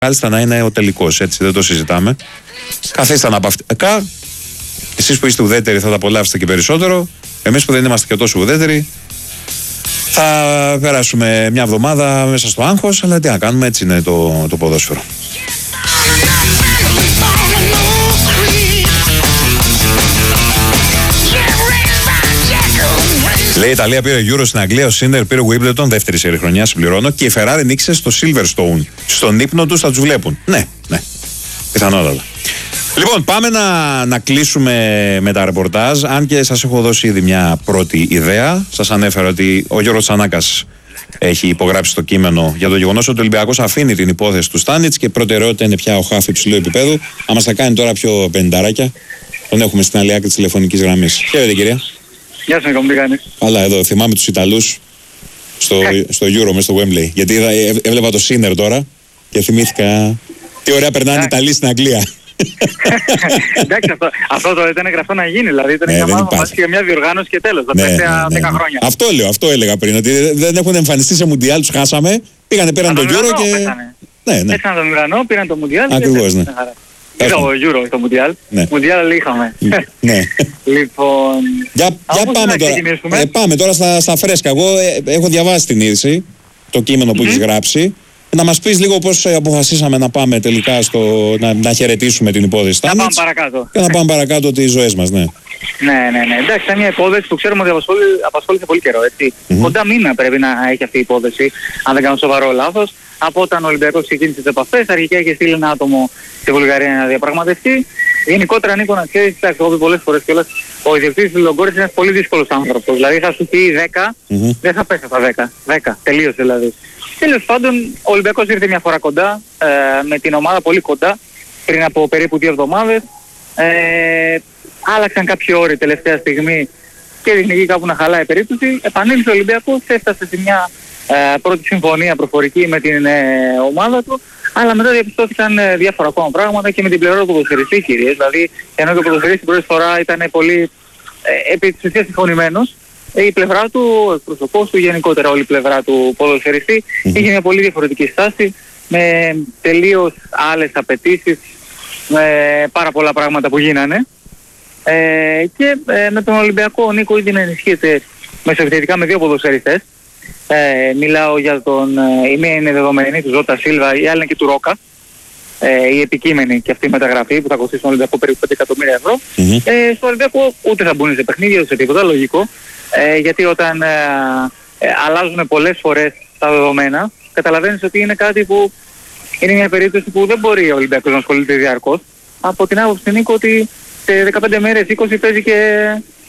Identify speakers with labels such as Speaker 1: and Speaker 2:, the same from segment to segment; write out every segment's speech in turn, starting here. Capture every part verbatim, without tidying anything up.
Speaker 1: Μάλιστα να είναι ο τελικός, έτσι δεν το συζητάμε. Καθίστε αναπαυτικά. Εσείς που είστε ουδέτεροι θα τα απολαύσετε και περισσότερο. Εμείς που δεν είμαστε και τόσο ουδέτεροι θα περάσουμε μια εβδομάδα μέσα στο άγχος, αλλά τι να κάνουμε, έτσι είναι το, το ποδόσφαιρο. Λέει η Ιταλία πήρε Euro στην Αγγλία, ο Σίντερ πήρε Wimbledon, δεύτερη σερί χρονιά, συμπληρώνω, και η Ferrari νίκησε στο Silverstone. Στον ύπνο τους θα τους βλέπουν. Ναι, ναι, πιθανότατα. Λοιπόν, πάμε να, να κλείσουμε με τα ρεπορτάζ, αν και σας έχω δώσει ήδη μια πρώτη ιδέα. Σας ανέφερα ότι ο Γιώργος Τσανάκας έχει υπογράψει το κείμενο για το γεγονός ότι ο Ολυμπιακός αφήνει την υπόθεση του Στάνιτς και προτεραιότητα είναι πια ο χάφ υψηλού επίπεδου. Αν μας τα κάνει τώρα πιο πενηνταράκια, τον έχουμε στην άλλη άκρη της τηλεφωνικής γραμμής. Χαίρετε, κυρία.
Speaker 2: Γεια σας, Νίκο, τι κάνεις?
Speaker 1: Αλλά εδώ θυμάμαι τους Ιταλούς στο, στο Euro, μέσα στο Wembley. Γιατί είδα, ε, έβλεπα το Σίνερ τώρα και θυμήθηκα τι ωραία περνάνε οι Ιταλοί στην Αγγλία.
Speaker 2: Εντάξει, αυτό, αυτό το ήταν γραφτό να γίνει. Δηλαδή ήταν μια μάθημα μαζί και μια διοργάνωση και τέλος. Τα τελευταία δέκα χρόνια.
Speaker 1: Αυτό λέω, αυτό έλεγα πριν. Ότι δεν έχουν εμφανιστεί σε Μουντιάλ, τους χάσαμε. Πήγανε, πήραν το Euro και.
Speaker 2: Ναι, ναι. Έτσαναν τον ουρανό, πήραν το Μουντιάλ.
Speaker 1: Ακριβώς, ναι.
Speaker 2: Είδα το Euro, το Μουντιάλ. Μουντιάλ είχαμε.
Speaker 1: Ναι.
Speaker 2: Λοιπόν.
Speaker 1: Για, για πάμε τώρα. Ε, πάμε τώρα στα, στα φρέσκα. Εγώ ε, έχω διαβάσει την είδηση, το κείμενο που mm-hmm. έχεις γράψει. Να μας πεις λίγο πώς αποφασίσαμε να πάμε τελικά στο, να, να χαιρετήσουμε την υπόθεση Στάνιτς.
Speaker 2: Να πάμε παρακάτω.
Speaker 1: Και να πάμε παρακάτω τις ζωές μας, ναι.
Speaker 2: Ναι, ναι, ναι. Εντάξει, είναι μια υπόθεση που ξέρουμε ότι απασχόλησε, απασχόλησε πολύ καιρό, έτσι. Mm-hmm. Κοντά μήνα πρέπει να έχει αυτή η υπόθεση, αν δεν κάνω σοβαρό λάθος. Από όταν ο Ολυμπιακός ξεκίνησε τις επαφές, αρχικά είχε στείλει ένα άτομο στη Βουλγαρία να διαπραγματευτεί. Γενικότερα, Νίκο, να ξέρεις, εντάξει, έχω πει πολλές φορές κιόλας, ο ιδιοκτήτης του Λογκόρης είναι ένας πολύ δύσκολος άνθρωπος. Δηλαδή θα σου πει δέκα, mm-hmm. δεν θα πέσει στα δέκα. δέκα, τελείως δηλαδή. Τέλος πάντων, ο Ολυμπιακός ήρθε μια φορά κοντά, ε, με την ομάδα πολύ κοντά, πριν από περίπου δύο εβδομάδες. Ε, άλλαξαν κάποιοι όροι τελευταία στιγμή και δείχνει εκεί κάπου να χαλάει η περίπτωση. Επανήλθε ο Ολυμπιακός, έφτασε σε μια ε, πρώτη συμφωνία προφορική με την ε, ομάδα του, αλλά μετά διαπιστώθηκαν ε, διάφορα ακόμα πράγματα και με την πλευρά του ποδοσφαιριστή κυρίες. Δηλαδή, ενώ και ο ποδοσφαιριστής την πρώτη φορά ήταν πολύ ε, επί της ουσίας συμφωνημένος, η πλευρά του, ο εκπροσωπός του, γενικότερα όλη η πλευρά του ποδοσφαιριστή mm-hmm. είχε μια πολύ διαφορετική στάση, με τελείως άλλες απαιτήσεις, με πάρα πολλά πράγματα που γίνανε. Ε, και ε, με τον Ολυμπιακό ο Νίκο ήδη να ενισχύεται μεσοεπιθετικά με δύο ποδοσφαιριστές. Ε, μιλάω για τον, ε, η μία είναι δεδομένη, του Ζώτα Σίλβα, η άλλη είναι και του Ρόκα. Ε, η επικείμενη και αυτή η μεταγραφή που θα κοστίσει στον Ολυμπιακό περίπου πέντε εκατομμύρια ευρώ. Mm-hmm. Ε, στο Ολυμπιακό ούτε θα μπουν σε παιχνίδια ούτε σε τίποτα, λογικό. Ε, γιατί όταν ε, ε, αλλάζουν πολλές φορές τα δεδομένα, καταλαβαίνεις ότι είναι κάτι που είναι μια περίπτωση που δεν μπορεί ο Ολυμπιακός να ασχολείται διαρκώς. Από την άποψη, Νίκο, ότι σε δεκαπέντε μέρες, είκοσι παίζει και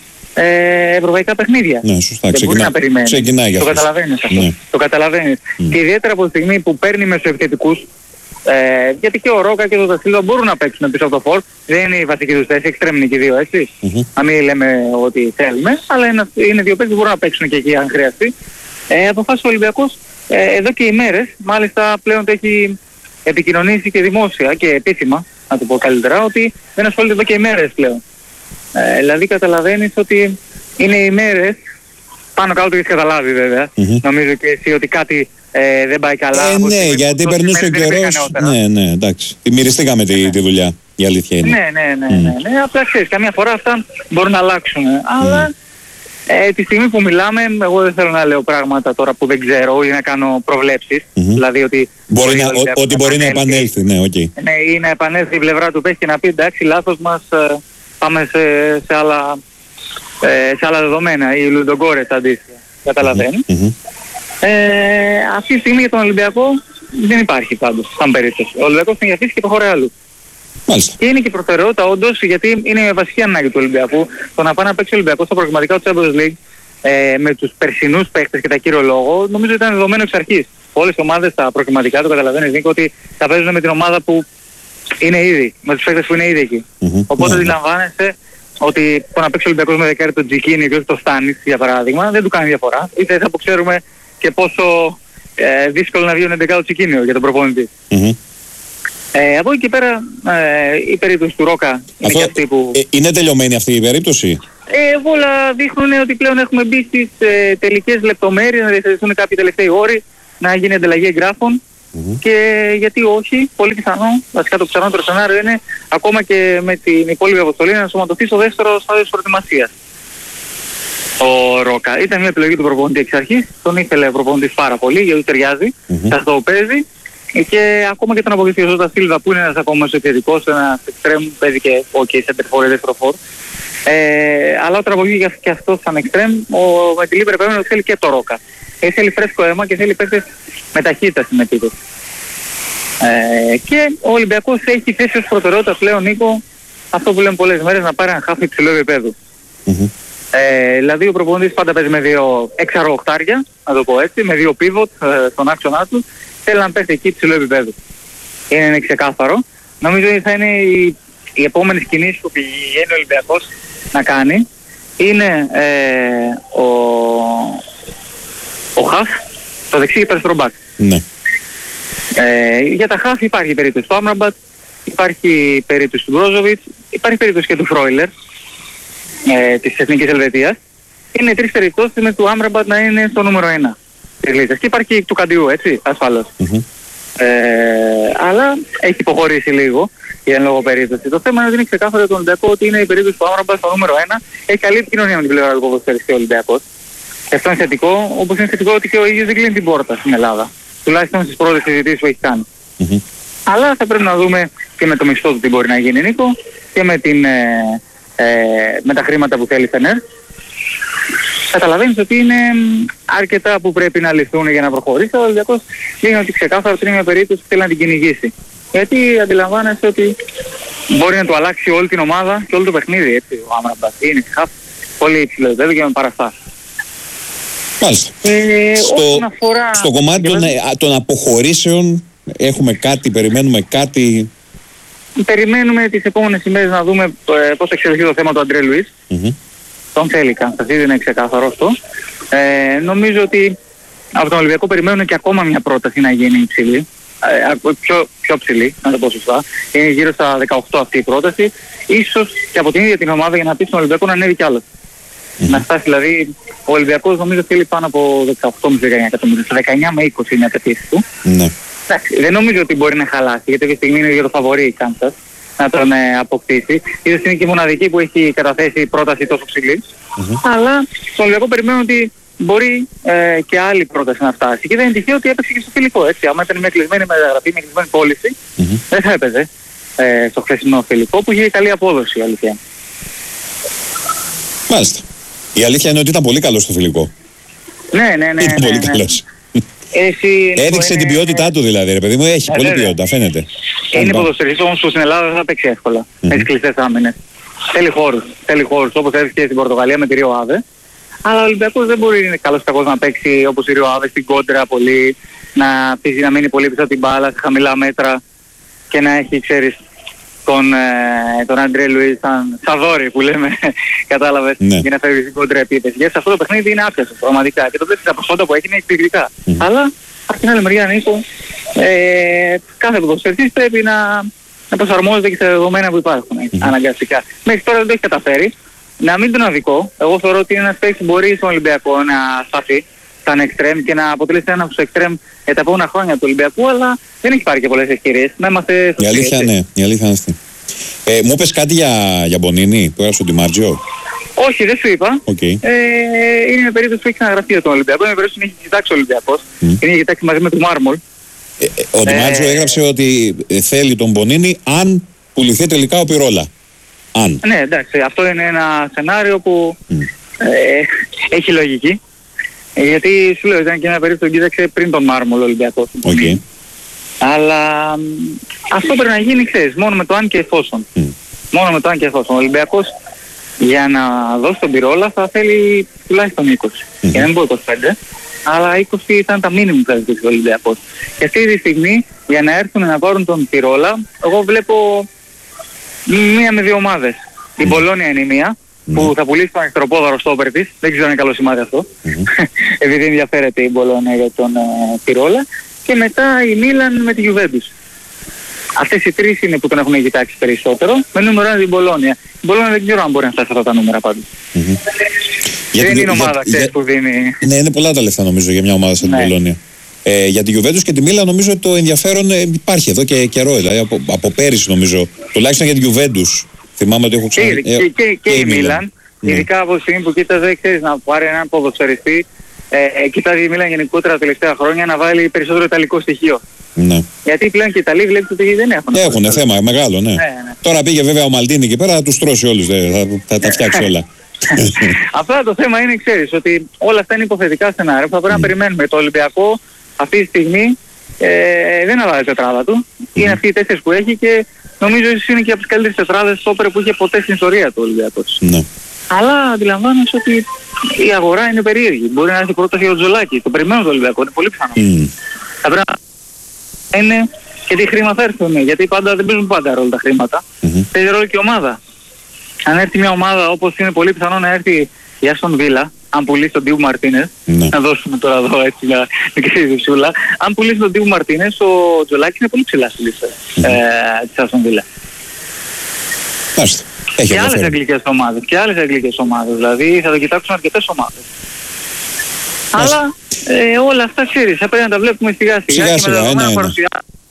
Speaker 2: ε, ευρωπαϊκά παιχνίδια.
Speaker 1: Ναι, σωστά.
Speaker 2: Δεν
Speaker 1: ξεκινά,
Speaker 2: μπορεί να περιμένει.
Speaker 1: Ξεκινάει
Speaker 2: το καταλαβαίνεις αυτό.
Speaker 1: Ναι.
Speaker 2: Το καταλαβαίνεις. Mm. Και ιδιαίτερα από τη στιγμή που παίρνει μεσοεπιθετικούς, Ε, γιατί και ο Ρόκα και ο Δασίλva μπορούν να παίξουν πίσω από το φορ. Δεν είναι η βασική τους θέση, εξτρέμινοι και οι δύο, έτσι. Mm-hmm. Να μην λέμε ότι θέλουμε, αλλά είναι, είναι δύο παίκτες που μπορούν να παίξουν και εκεί αν χρειαστεί. Ε, αποφάσισε ο Ολυμπιακός ε, εδώ και ημέρες, μάλιστα πλέον το έχει επικοινωνήσει και δημόσια και επίσημα, να το πω καλύτερα, ότι δεν ασχολείται εδώ και ημέρες πλέον. Ε, δηλαδή καταλαβαίνεις ότι είναι ημέρες, πάνω κάτω το έχεις καταλάβει βέβαια. Mm-hmm. Νομίζω και εσύ ότι κάτι Ε, δεν πάει καλά.
Speaker 1: Ε, ναι, γιατί περνούσε ο καιρός. Ναι, ναι, εντάξει. Τη μυριστήκαμε τη, τη δουλειά. Η αλήθεια είναι.
Speaker 2: Ναι, ναι, ναι. ναι, ναι. Mm. Απλά ξέρεις, καμιά φορά αυτά μπορούν να αλλάξουν. Mm. Αλλά ε, τη στιγμή που μιλάμε, εγώ δεν θέλω να λέω πράγματα τώρα που δεν ξέρω ή να κάνω προβλέψεις. Mm-hmm. Δηλαδή ότι
Speaker 1: μπορεί, να, ο, ότι μπορεί να επανέλθει. Ναι, okay.
Speaker 2: Ναι, ή να επανέλθει η πλευρά του πες και να πει εντάξει, λάθος μας, ε, πάμε σε, σε, άλλα, ε, σε άλλα δεδομένα. Η Λουντογκόρετς αντίστοιχα. Καταλαβαίνει. Mm-hmm. Ε, αυτή τη στιγμή για τον Ολυμπιακό δεν υπάρχει πάντως σαν περίπτωση. Ο Ολυμπιακός την αφήσει και προχωράει αλλού.
Speaker 1: Μάλιστα.
Speaker 2: Και είναι και η προτεραιότητα όντως, γιατί είναι η βασική ανάγκη του Ολυμπιακού. Το να πάει να παίξει ο Ολυμπιακός στα προγραμματικά του Champions League ε, με τους περσινούς παίκτες και τα κύριο λόγο, νομίζω ήταν δεδομένο εξ αρχής. Όλες οι ομάδες στα προγραμματικά, το καταλαβαίνεις Νίκο, ότι θα παίζουν με την ομάδα που είναι ήδη, με τους παίκτες που είναι ήδη εκεί. Mm-hmm. Οπότε αντιλαμβάνεσαι ότι το να παίξει ο Ολυμπιακός με δεκάρι τον Τζικίνι και όχι το Στάνιτς για παράδειγμα, δεν του κάνει διαφορά. Είτε θα ξέρουμε και πόσο ε, δύσκολο να βγει ο εντεκάδο Τσικίνιο για τον προπονητή. Mm-hmm. Ε, από εκεί και πέρα ε, η περίπτωση του Ρόκα είναι
Speaker 1: αυτό,
Speaker 2: και αυτή που...
Speaker 1: Ε, είναι τελειωμένη αυτή η περίπτωση?
Speaker 2: Ε, όλα δείχνουν ότι πλέον έχουμε μπει στις ε, τελικές λεπτομέρειες, να διαθετηθούν κάποιοι τελευταίοι όροι, να γίνει ανταλλαγή εγγράφων Mm-hmm. Και γιατί όχι, πολύ πιθανό, βασικά το πιθανότερο σενάριο είναι ακόμα και με την υπόλοιπη αποστολή να ενσωματωθεί στο δεύτερο στάδιο της προετοιμασίας. Ο Ρόκα ήταν μια επιλογή του προπονητή εξ αρχής, τον ήθελε ο προπονητής πάρα πολύ γιατί ταιριάζει, mm-hmm. θα το παίζει και ακόμα και τον αποκτήσει ο Ζώτα Σίλβα που είναι ένας ακόμα επιθετικός, ένας εξτρέμ, παίζει και ok, center for, δεύτερο for. Ε, αλλά όταν απογεί και αυτό σαν εξτρέμ, ο Μετιλίπερ πρέπει να θέλει και το Ρόκα. Ε, θέλει φρέσκο αίμα και θέλει παίκτες με ταχύτητα στην επίθεση. Ε, και ο Ολυμπιακός έχει θέσει ως προτεραιότητα πλέον, Νίκο, αυτό που λέμε πολλές μέρες, να πάρει ένα χάφι υψηλού επίπεδου. Mm-hmm. Ε, δηλαδή ο προπονητής πάντα παίζει με δύο εξαροχτάρια, να το πω έτσι, με δύο pivot ε, στον άξονά του, θέλει να πέσει εκεί υψηλού επίπεδου. Είναι, είναι ξεκάθαρο. Νομίζω ότι θα είναι η, η επόμενη κινήση που πηγαίνει ο Ολυμπιακός να κάνει, είναι ε, ο, ο χαφ, το δεξί και αριστερό μπακ.
Speaker 1: Ναι.
Speaker 2: Ε, για τα χαφ υπάρχει περίπτωση του Άμραμπατ, υπάρχει περίπτωση του Μπρόζοβιτς, υπάρχει περίπτωση και του Φρόιλερ ε, της Εθνικής Ελβετίας. Είναι τρεις περιπτώσεις με του Άμραμπατ να είναι στο νούμερο ένα της λίστας. Και υπάρχει του Καντιού, έτσι, ασφαλώς. Mm-hmm. Ε, αλλά έχει υποχωρήσει λίγο η εν λόγω περίπτωση. Το θέμα είναι ότι είναι ξεκάθαρο για τον Ολυμπιακό ότι είναι η περίπτωση του Άμραμπατ στο νούμερο ένα. Έχει καλή επικοινωνία με την πλευρά του ποδοσφαιριστή ο Ολυμπιακός. Και αυτό είναι θετικό, όπως είναι θετικό ότι και ο ίδιος δεν κλείνει την πόρτα στην Ελλάδα. Τουλάχιστον στις πρώτες συζητήσεις που έχει κάνει. Mm-hmm. Αλλά θα πρέπει να δούμε και με το μισθό του τι μπορεί να γίνει, Νίκο, και με, την, ε, ε, με τα χρήματα που θέλει η Φενέρ. Καταλαβαίνεις ότι είναι αρκετά που πρέπει να λυθούν για να προχωρήσει. Ο Ολυμπιακός λέει ότι ξεκάθαρα ότι είναι μια περίπτωση που θέλει να την κυνηγήσει. Γιατί αντιλαμβάνεσαι ότι μπορεί να του αλλάξει όλη την ομάδα και όλο το παιχνίδι. Έτσι, ο Άμραμπατ είναι χαφ, πολύ υψηλό επίπεδο και με παραστάσεις.
Speaker 1: Μάλιστα.
Speaker 2: Ε,
Speaker 1: στο,
Speaker 2: αφορά...
Speaker 1: στο κομμάτι των, των αποχωρήσεων έχουμε κάτι, περιμένουμε κάτι.
Speaker 2: Περιμένουμε τις επόμενες ημέρες να δούμε ε, πώς θα εξελιχθεί το θέμα του Αντρέ Λουίς. Mm-hmm. Τον θέλει Κανστασίδη, είναι ξεκάθαρο αυτό. Ε, νομίζω ότι από τον Ολυμπιακό περιμένουν και ακόμα μια πρόταση να γίνει υψηλή. Ε, πιο, πιο ψηλή, να το πω σωστά. Είναι γύρω στα δεκαοκτώ αυτή η πρόταση. Ίσως και από την ίδια την ομάδα για να πει στον Ολυμπιακό να ανέβει κι άλλο. Mm-hmm. Να φτάσει δηλαδή, ο Ολυμπιακός νομίζω θέλει πάνω από δεκαοκτώ με δεκαεννιά εκατομμύρια. δεκαεννιά με είκοσι είναι η απαιτήσεις του.
Speaker 1: Mm-hmm.
Speaker 2: Εντάξει, δεν νομίζω ότι μπορεί να χαλάσει, γιατί αυτή τη στιγμή είναι για το φαβορί η Κάνσας να τον ε, αποκτήσει. Ίσως είναι και η μοναδική που έχει καταθέσει πρόταση τόσο ψηλή. Mm-hmm. Αλλά στον Ολυμπιακό περιμένω ότι μπορεί ε, και άλλη πρόταση να φτάσει. Και δεν είναι τυχαίο ότι έπαιξε και στο φιλικό. Έτσι. Άμα ήταν μια κλεισμένη μεταγραφή, μια κλεισμένη πώληση, mm-hmm. δεν θα έπαιζε ε, στο χθεσινό φιλικό που είχε καλή απόδοση, η αλήθεια.
Speaker 1: Μάλιστα. Η αλήθεια είναι ότι ήταν πολύ καλό στο φιλικό.
Speaker 2: Ναι, ναι, ναι.
Speaker 1: Ήταν
Speaker 2: ναι,
Speaker 1: πολύ
Speaker 2: ναι.
Speaker 1: καλός.
Speaker 2: Εσύ,
Speaker 1: έδειξε
Speaker 2: είναι...
Speaker 1: την ποιότητά του δηλαδή, ρε παιδί μου. Έχει
Speaker 2: ε,
Speaker 1: πολύ
Speaker 2: βέβαια.
Speaker 1: ποιότητα, φαίνεται.
Speaker 2: Είναι ποδοσφαιριστής όμως που στην Ελλάδα δεν θα παίξει εύκολα. Mm-hmm. Με τις κλειστές άμυνες. Θέλει χώρους. Θέλει χώρους όπως έδειξε και στην Πορτογαλία με τη Ρίο Άβε. Αλλά ο Ολυμπιακός δεν μπορεί είναι καλός κακός να παίξει όπως η Ρίο Άβε στην κόντρα πολύ. Να αφήσει να μείνει πολύ πίσω την μπάλα σε χαμηλά μέτρα και να έχει, ξέρεις, τον, ε, τον Αντρέ Λουίς σαν σαδόρι που λέμε, κατάλαβες, ναι. για να φέρει στην κόντρα επίθεση. Γιατί σε αυτό το παιχνίδι είναι άπιαστος πραγματικά και το βλέπεις τα προσόντα που έχει είναι εκπληκτικά. Mm-hmm. Αλλά από την άλλη μεριά, Νίκο, ε, κάθε ποδοσφαιριστής πρέπει να, να προσαρμόζεται και στα δεδομένα που υπάρχουν mm-hmm. αναγκαστικά. Μέχρι τώρα δεν το έχει καταφέρει. Να μην τον αδικό, εγώ θεωρώ ότι είναι ένας παίκτης που μπορεί στον Ολυμπιακό να σταθεί σαν εξτρέμ και να αποτελέσει ένα από τους εξτρέμ για τα επόμενα χρόνια του Ολυμπιακού, αλλά δεν έχει πάρει και πολλές ευκαιρίες. Να είμαστε
Speaker 1: η αλήθεια, ναι, η αλήθεια είναι αυτή. Ε, μου είπες κάτι για, για Μπονίνι που έγραψε ο Ντιμάρτζιο?
Speaker 2: Όχι, δεν σου είπα.
Speaker 1: Okay.
Speaker 2: Ε, είναι μια περίπτωση που έχει ξαναγραφεί για τον Ολυμπιακό. Είναι μια περίπτωση που έχει κοιτάξει ο Ολυμπιακός. Mm. Είναι έχει κοιτάξει μαζί με τον Μάρμολ.
Speaker 1: Ε, ο Ντιμάρτζιο ε, έγραψε ότι θέλει τον Μπονίνι αν πουληθεί τελικά ο Πιρόλα. Αν.
Speaker 2: Ναι, εντάξει, αυτό είναι ένα σενάριο που mm. ε, έχει λογική. Γιατί σου λέω, ήταν και μια περίπτωση που κοίταξε πριν τον Μάρμολ ο Ολυμπιακός.
Speaker 1: Okay.
Speaker 2: Αλλά αυτό πρέπει να γίνει, ξέρεις, μόνο με το αν και εφόσον. Mm. Μόνο με το αν και εφόσον. Ο Ολυμπιακός για να δώσει τον Πιρόλα θα θέλει τουλάχιστον είκοσι. Mm-hmm. Για να μην πω είκοσι πέντε. Αλλά είκοσι ήταν τα μίνιμουμ που θα ζητήσει ο Ολυμπιακός. Και αυτή τη στιγμή για να έρθουν να πάρουν τον Πιρόλα, εγώ βλέπω μία με δύο ομάδες. Mm. Η Μπολόνια είναι η μία. Mm. Που θα πουλήσει τον αριστεροπόδαρο στόπερ της. Δεν ξέρω αν είναι καλό σημάδι αυτό. Mm-hmm. Επειδή ενδιαφέρεται η Μπολόνια για τον ε, Πιρόλα. Και μετά η Μίλαν με τη Γιουβέντους. Αυτές οι τρεις είναι που τον έχουν κοιτάξει περισσότερο. Με νούμερο ένα την Μπολόνια. Η Μπολόνια δεν ξέρω αν μπορεί να φτάσει αυτά τα νούμερα πάντως. Mm-hmm. Δεν είναι ομάδα, ξέρεις, που δίνει...
Speaker 1: Ναι, είναι πολλά τα λεφτά νομίζω για μια ομάδα σαν την Μπολόνια. Ε, για τη Juventus και τη Μίλαν νομίζω ότι το ενδιαφέρον ε, υπάρχει εδώ και καιρό. Δηλαδή από, από πέρυσι νομίζω. Τουλάχιστον για τη Juventus. Θυμάμαι ότι έχω ξανά.
Speaker 2: Και,
Speaker 1: ε,
Speaker 2: και, και, και η
Speaker 1: Μίλαν. Ναι.
Speaker 2: Ειδικά από τη στιγμή που κοίταζε, ξέρεις, να πάρει έναν ποδοσφαιριστή. Ε, κοιτάζει η Μίλαν γενικότερα τα τελευταία χρόνια να βάλει περισσότερο ιταλικό στοιχείο. Ναι. Γιατί πλέον και οι Ιταλοί βλέπετε ότι δεν έχουν.
Speaker 1: Έχουν θέμα μεγάλο, ναι. ναι, ναι. Τώρα πήγε βέβαια ο Μαλτίνι εκεί πέρα, θα τους τρώσει όλους, θα, θα τα φτιάξει όλα.
Speaker 2: Απλά το θέμα είναι, ξέρεις, ότι όλα αυτά είναι υποθετικά σενάρια που θα πρέπει mm. να περιμένουμε. Το Ολυμπιακό αυτή τη στιγμή ε, δεν αλλάζει τετράδα του. Mm. Είναι αυτοί οι τέσσερις που έχει και νομίζω ότι είναι και από τις καλύτερες τετράδες στόπερ που είχε ποτέ στην ιστορία του Ολυμπιακός. Mm. Αλλά αντιλαμβάνεσαι ότι η αγορά είναι περίεργη. Μπορεί να έρθει πρώτος για τον Τζολάκη. Το περιμένω το Ολυμπιακό, είναι πολύ πιθανό. Mm. Θα πρέπει να είναι και τι χρήμα θα έρθουν. Γιατί πάντα δεν παίζουν πάντα ρόλο τα χρήματα. Mm-hmm. Παίζει ρόλο και η ομάδα. Αν έρθει μια ομάδα όπως είναι πολύ πιθανό να έρθει η Άστον Βίλα, αν πουλήσει τον Ντίβου Μαρτίνες, mm-hmm. να δώσουμε τώρα εδώ έτσι μια μικρή ζησούλα, αν πουλήσει τον Ντίβου Μαρτίνες, ο Τζολάκης είναι πολύ ψηλά στη λίστα mm-hmm. ε, της Άστον Βίλα.
Speaker 1: Μάλιστα.
Speaker 2: Και άλλες αγγλικές ομάδες, και άλλες αγγλικές ομάδες, δηλαδή θα το κοιτάξουν αρκετές ομάδες. Μάλιστα. Αλλά ε, όλα αυτά ξέρεις, θα πρέπει να τα βλέπουμε σιγά σιγά, σιγά, σιγά και με τα παρουσία.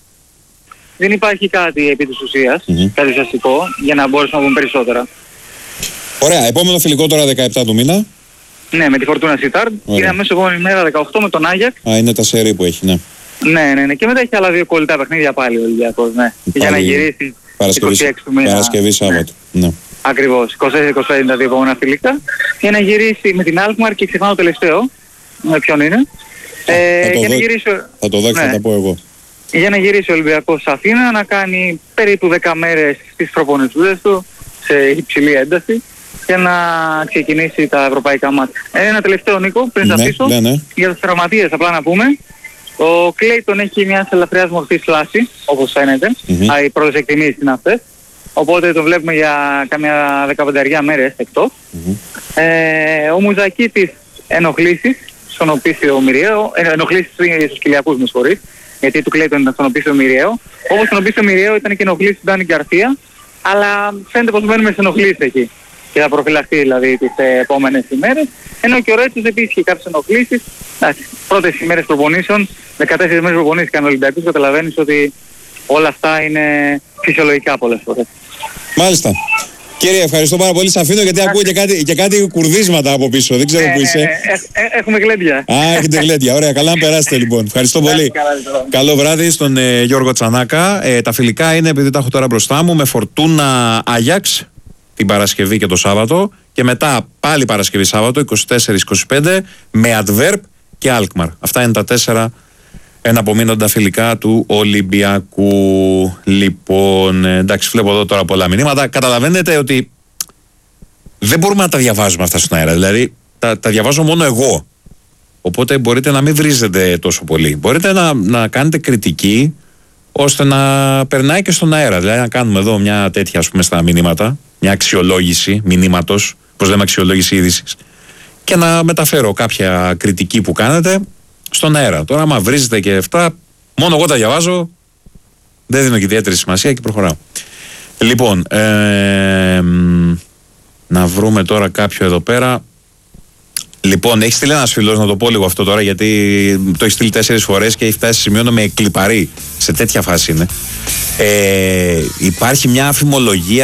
Speaker 2: Δεν υπάρχει κάτι επί της ουσίας, mm-hmm. κάτι ουσιαστικό, για να μπορέσουμε να πούμε περισσότερα.
Speaker 1: Ωραία, επόμενο φιλικό τώρα δεκαεπτά του μήνα.
Speaker 2: Ναι, με τη Φορτούνα Σιτάρντ. Είναι αμέσως επόμενη μέρα δεκαοκτώ με τον Άγιαξ.
Speaker 1: Α, είναι τα σερί που έχει, ναι.
Speaker 2: Ναι, ναι, ναι. Και μετά έχει άλλα δύο κολλητά παιχνίδια πάλι ο Ολυμπιακός, ναι. Για να γυρίσει είκοσι έξι του μήνα.
Speaker 1: Παρασκευή Σάββατο. Ναι. Ναι.
Speaker 2: Ακριβώς. είκοσι τέσσερα είκοσι πέντε τα δύο επόμενα φιλικά. Για να γυρίσει με την Alkmaar και ξεχνάω το τελευταίο. Με ποιον είναι.
Speaker 1: Ε, θα, το για δω, να γυρίσει... θα το δω και ναι. θα τα πω εγώ.
Speaker 2: Για να γυρίσει ο Ολυμπιακός σε Αθήνα, να κάνει περίπου δέκα μέρες στις προπονητούδες του, σε υψηλή ένταση, και να ξεκινήσει τα ευρωπαϊκά μάτια. Ένα τελευταίο, Νίκο, πριν ναι, αφήσω, ναι, ναι. για τους τραυματίες απλά να πούμε. Ο Κλέιτον έχει μια ελαφριάς μορφής θλάση, όπως φαίνεται. Mm-hmm. Οι πρώτες εκτιμήσεις είναι αυτές. Οπότε το βλέπουμε για καμιά δεκαπενταριά μέρες εκτός. Mm-hmm. Ε, ο Μουζακίτης ενοχλήσεις στον οπίσθιο μυριαίο, ε, ενοχλήσεις στους κοιλιακούς με συγχωρείς, γιατί του Κλέιτον ήταν στον οπίσθιο μυριαίο. Όπως στον οπίσθιο μυριαίο ήταν και ενοχλήσεις του Ντάνι Γκαρσία, αλλά φαίνεται πως μένουμε σε ενοχλήσεις εκεί. Και θα προφυλαχθεί δηλαδή τις ε, επόμενες ημέρες. Ενώ και ο Ρέτσος επίσης είχε κάποιες ενοχλήσεις. Άχι, πρώτες ημέρες προπονήσεων, δεκατέσσερις μέρες προπονήσεις και αν ο Ολυμπιακός, καταλαβαίνεις ότι όλα αυτά είναι φυσιολογικά πολλές φορές.
Speaker 1: Μάλιστα. Κύριε, ευχαριστώ πάρα πολύ. Σας αφήνω γιατί ακούω και κάτι, και κάτι κουρδίσματα από πίσω. Δεν ξέρω ε, που είσαι. Ε,
Speaker 2: ε, ε, έχουμε γλέντια.
Speaker 1: Α, έχετε γλέντια. Ωραία, καλά να περάσετε λοιπόν. Ευχαριστώ πολύ. Καλό βράδυ στον ε, Γιώργο Τσανάκα. Ε, τα φιλικά είναι, επειδή τα έχω τώρα μπροστά μου, με Φορτούνα Άγιαξ την Παρασκευή και το Σάββατο. Και μετά πάλι Παρασκευή Σάββατο, είκοσι τέσσερα είκοσι πέντε, με Αντβέρπ και Alkmaar. Αυτά είναι τα τέσσερα εναπομείνοντα φιλικά του Ολυμπιακού. Λοιπόν, εντάξει, βλέπω εδώ τώρα πολλά μηνύματα. Καταλαβαίνετε ότι δεν μπορούμε να τα διαβάζουμε αυτά στον αέρα. Δηλαδή, τα, τα διαβάζω μόνο εγώ. Οπότε μπορείτε να μην βρίζετε τόσο πολύ. Μπορείτε να, να κάνετε κριτική ώστε να περνάει και στον αέρα. Δηλαδή, να κάνουμε εδώ μια τέτοια, ας πούμε, στα μηνύματα, μια αξιολόγηση μηνύματος, πώς λέμε αξιολόγηση είδησης, και να μεταφέρω κάποια κριτική που κάνετε στον αέρα. Τώρα, άμα βρίζετε και αυτά, μόνο εγώ τα διαβάζω, δεν δίνω και ιδιαίτερη σημασία και προχωράω. Λοιπόν, ε, να βρούμε τώρα κάποιο εδώ πέρα. Λοιπόν, έχει στείλει ένας φίλος, να το πω λίγο αυτό τώρα, γιατί το έχει στείλει τέσσερις φορές και έχει φτάσει σε σημείο να με εκλιπαρεί. Σε τέτοια φάση είναι. Ε, υπάρχει μια αφημολογία,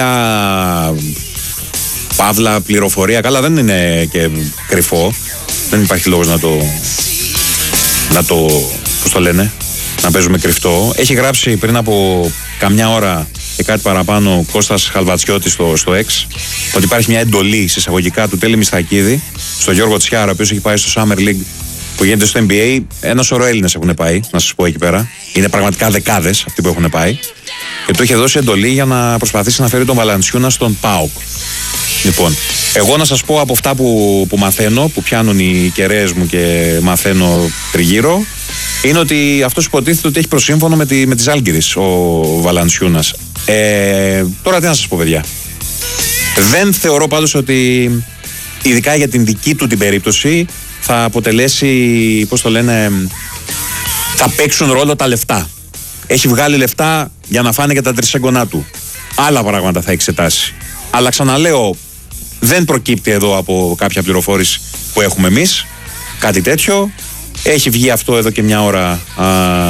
Speaker 1: παύλα πληροφορία, καλά δεν είναι και κρυφό, δεν υπάρχει λόγος να το, να το, πώς το λένε, να παίζουμε κρυφτό. Έχει γράψει πριν από καμιά ώρα και κάτι παραπάνω ο Κώστας Χαλβατσιώτης στο, στο X, ότι υπάρχει μια εντολή σε εισαγωγικά του Τέλη Μισθακίδη στον Γιώργο Τσιάρα, ο οποίος έχει πάει στο Summer League που γίνεται στο N B A. Ένα σωρό Έλληνες έχουν πάει, να σας πω εκεί πέρα. Είναι πραγματικά δεκάδες αυτοί που έχουν πάει. Και του είχε δώσει εντολή για να προσπαθήσει να φέρει τον Βαλαντσιούνα στον ΠΑΟΚ. Λοιπόν, εγώ να σας πω από αυτά που, που μαθαίνω, που πιάνουν οι κεραίες μου και μαθαίνω τριγύρω, είναι ότι αυτός υποτίθεται ότι έχει προσύμφωνο με, τη, με τις Ζάλγκιρις ο Βαλαντσιούνας. Ε, τώρα τι να σας πω, παιδιά. Δεν θεωρώ πάντως ότι, ειδικά για την δική του την περίπτωση, θα αποτελέσει, πώς το λένε, θα παίξουν ρόλο τα λεφτά. Έχει βγάλει λεφτά για να φάνε και τα τρισέγγονά του. Άλλα πράγματα θα εξετάσει. Αλλά ξαναλέω, δεν προκύπτει εδώ από κάποια πληροφόρηση που έχουμε εμείς κάτι τέτοιο. Έχει βγει αυτό εδώ και μια ώρα α,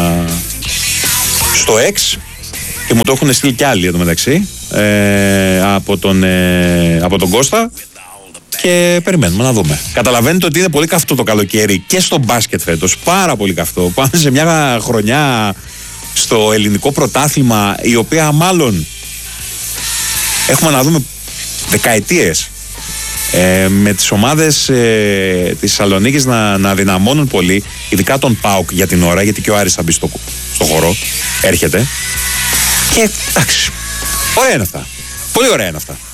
Speaker 1: στο X και μου το έχουν στείλει κι άλλοι εδώ μεταξύ ε, από, τον, ε, από τον Κώστα και περιμένουμε να δούμε. Καταλαβαίνετε ότι είναι πολύ καυτό το καλοκαίρι και στο μπάσκετ φέτος, πάρα πολύ καυτό. Πάμε σε μια χρονιά στο ελληνικό πρωτάθλημα η οποία μάλλον έχουμε να δούμε δεκαετίες ε, με τις ομάδες ε, της Θεσσαλονίκης να, να δυναμώνουν πολύ, ειδικά τον ΠΑΟΚ για την ώρα, γιατί και ο Άρης θα μπει στο, στο χώρο, έρχεται και εντάξει, ωραία είναι αυτά, πολύ ωραία είναι αυτά.